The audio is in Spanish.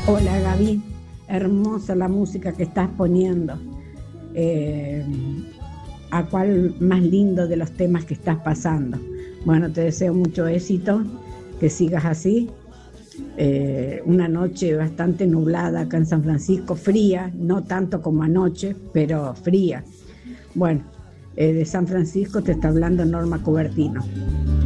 Hola Gaby, hermosa la música que estás poniendo. Eh, ¿A cuál más lindo de los temas que estás pasando? Bueno, te deseo mucho éxito, que sigas así. Una noche bastante nublada acá en San Francisco, fría, no tanto como anoche, pero fría. Bueno, de San Francisco te está hablando Norma Cubertino.